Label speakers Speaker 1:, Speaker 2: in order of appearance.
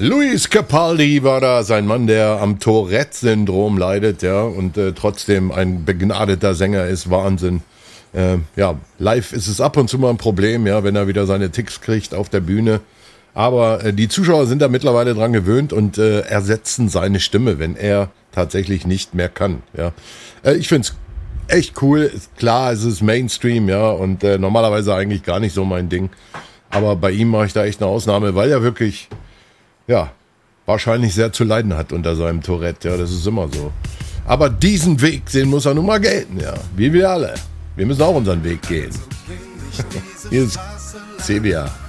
Speaker 1: Luis Capaldi war da, sein Mann, der am Tourette-Syndrom leidet, ja, und trotzdem ein begnadeter Sänger ist, Wahnsinn. Ja, live ist es ab und zu mal ein Problem, ja, wenn er wieder seine Ticks kriegt auf der Bühne. Aber die Zuschauer sind da mittlerweile dran gewöhnt und ersetzen seine Stimme, wenn er tatsächlich nicht mehr kann, ja. Ich find's echt cool. Klar, es ist Mainstream, ja, und normalerweise eigentlich gar nicht so mein Ding. Aber bei ihm mache ich da echt eine Ausnahme, weil er wirklich, ja, wahrscheinlich sehr zu leiden hat unter seinem Tourette. Ja, das ist immer so. Aber diesen Weg, den muss er nun mal gelten, ja. Wie wir alle. Wir müssen auch unseren Weg gehen. Hier ist Sevilla.